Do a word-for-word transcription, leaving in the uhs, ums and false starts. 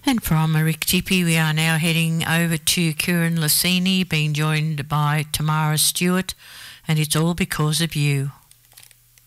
And from Ariktipi, we are now heading over to Kieran Lassini, being joined by Tamara Stewart, and it's all because of you.